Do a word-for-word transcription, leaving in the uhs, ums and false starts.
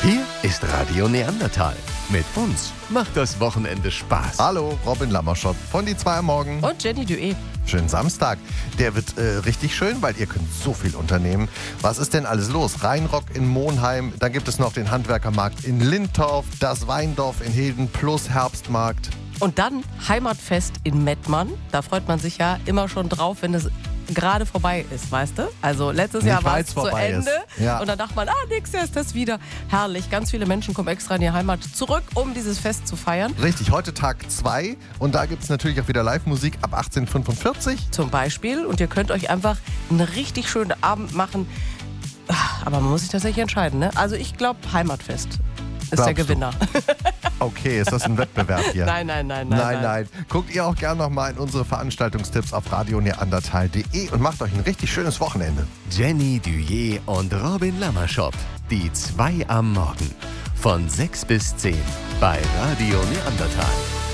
Hier ist Radio Neandertal. Mit uns macht das Wochenende Spaß. Hallo, Robin Lammerschott von die zwei am Morgen. Und Jenny Dué. Schönen Samstag. Der wird äh, richtig schön, weil ihr könnt so viel unternehmen. Was ist denn alles los? Rheinrock in Monheim, dann gibt es noch den Handwerkermarkt in Lindorf, das Weindorf in Hilden plus Herbstmarkt. Und dann Heimatfest in Mettmann. Da freut man sich ja immer schon drauf, wenn es gerade vorbei ist, weißt du? Also letztes Nicht, Jahr war weil's es zu vorbei Ende ist. Ja. und dann dachte man, ah, nächstes Jahr ist das wieder. Herrlich, ganz viele Menschen kommen extra in die Heimat zurück, um dieses Fest zu feiern. Richtig, heute Tag zwei und da gibt es natürlich auch wieder Live-Musik ab achtzehn Uhr fünfundvierzig. Zum Beispiel. Und ihr könnt euch einfach einen richtig schönen Abend machen. Aber man muss sich tatsächlich entscheiden, ne? Also ich glaube, Heimatfest ist Glaubst der du? Gewinner. Okay, ist das ein Wettbewerb hier? Nein, nein, nein, nein. Nein, nein. Guckt ihr auch gerne nochmal in unsere Veranstaltungstipps auf radio neandertal punkt de und macht euch ein richtig schönes Wochenende. Jenny Dué und Robin Lammerschott. Die zwei am Morgen. Von sechs bis zehn bei Radio Neandertal.